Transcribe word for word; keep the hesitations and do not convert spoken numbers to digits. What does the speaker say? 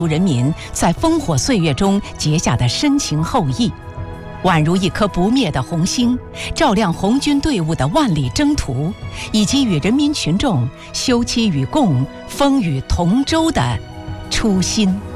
人民在烽火岁月中结下的深情厚谊，宛如一颗不灭的红星，照亮红军队伍的万里征途，以及与人民群众休戚与共、风雨同舟的初心。